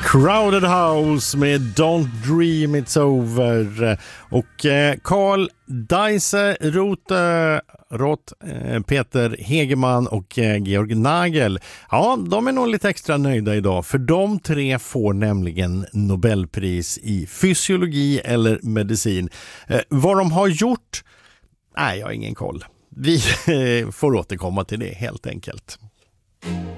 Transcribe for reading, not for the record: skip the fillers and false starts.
Crowded House med Don't Dream It's Over och Carl Deise Roth, Peter Hegeman och Georg Nagel. Ja, de är nog lite extra nöjda idag för de tre får nämligen Nobelpris i fysiologi eller medicin. Vad de har gjort? Nej, jag har ingen koll. Vi får återkomma till det helt enkelt.